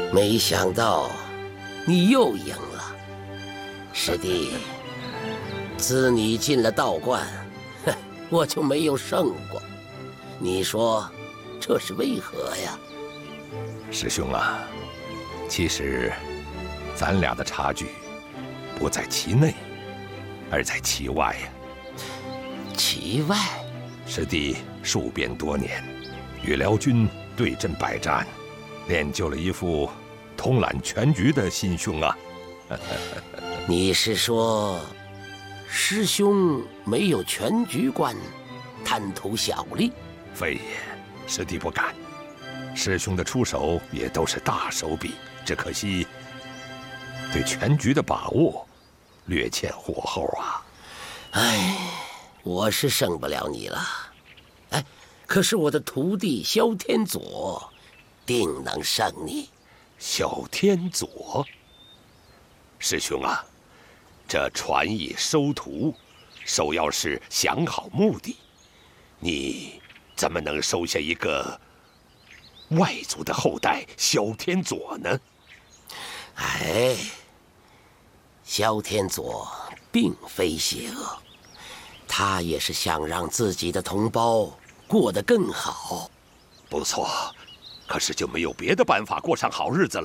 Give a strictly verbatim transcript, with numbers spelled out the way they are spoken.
没想到你又赢了，师弟。自你进了道观，哼，我就没有胜过。你说这是为何呀？ 师兄啊，其实咱俩的差距不在其内，而在其外呀。 其外？ 师弟戍边多年，与辽军对阵百战，练就了一副统揽全局的心胸啊。 你是说？师兄没有全局观，贪图小利？ 非也，师弟不敢。师兄的出手也都是大手笔，只可惜对全局的把握略欠火候啊。 唉，我是胜不了你了。哎，可是我的徒弟萧天佐定能胜你。 萧天佐，师兄啊。这传艺收徒，首要是想好目的。你怎么能收下一个外族的后代萧天佐呢？ 哎，萧天佐并非邪恶，他也是想让自己的同胞过得更好。 不错，可是就没有别的办法过上好日子了。